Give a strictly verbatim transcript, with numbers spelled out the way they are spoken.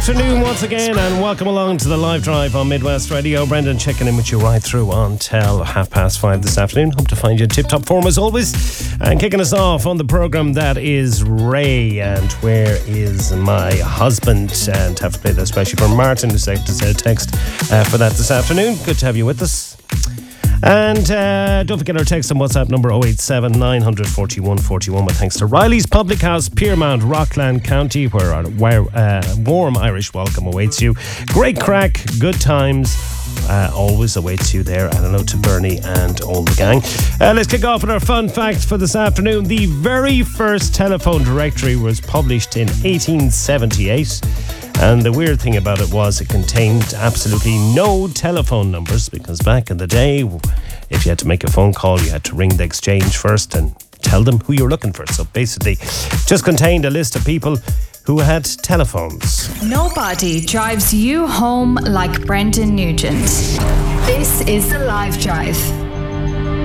afternoon once again, and welcome along to the live drive on Midwest Radio. Brendan checking in with you right through until half past five this afternoon. Hope to find you in tip-top form as always. And kicking us off on the programme, that is Ray and Where Is My Husband? And have to play that especially for Martin, who's left us a text uh, for that this afternoon. Good to have you with us. And uh, don't forget our text on WhatsApp number oh eight seven, nine four one, four one. With thanks to Riley's Public House, Piermount, Rockland County, where our where, uh, warm Irish welcome awaits you. Great crack, good times. Uh, always awaits you there. And hello to Bernie and all the gang. Uh, let's kick off with our fun fact for this afternoon. The very first telephone directory was published in eighteen seventy-eight. And the weird thing about it was it contained absolutely no telephone numbers, because back in the day, if you had to make a phone call, you had to ring the exchange first and tell them who you were looking for. So basically, just contained a list of people who had telephones. Nobody drives you home like Brendan Nugent. This is The Live Drive.